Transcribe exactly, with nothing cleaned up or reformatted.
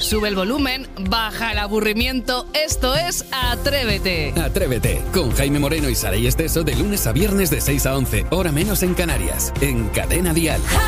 Sube el volumen, baja el aburrimiento. Esto es Atrévete. Atrévete, con Jaime Moreno y Saray Esteso de lunes a viernes de seis a once, hora menos en Canarias, en Cadena Dial.